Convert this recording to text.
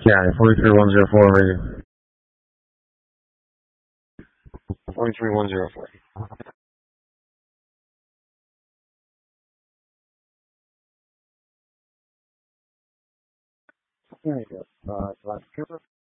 Yeah, 43104 radio. 43104. There you go. Last Cooper.